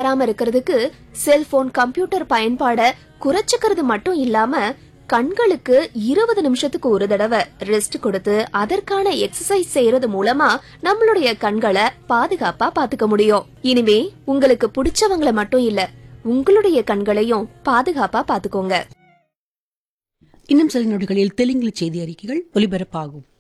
வராம இருக்கிறதுக்கு cellphone, computer பயன்பாட குறைச்சுக்கிறது மட்டும் இல்லாம கண்களுக்கு 20 நிமிஷத்துக்கு ஒரு தடவை ரெஸ்ட் கொடுத்து அதற்கான எக்ஸசைஸ் செய்யறது மூலமா நம்மளுடைய கண்களை பாதுகாப்பா பாத்துக்க முடியும். இனிமே உங்களுக்கு பிடிச்சவங்கள மட்டும் இல்ல, உங்களுடைய கண்களையும் பாதுகாப்பா பாத்துக்கோங்க. இன்னும் சில நொடிகளில் தெலுங்கில் செய்தி அறிக்கைகள் ஒலிபரப்பாகும்.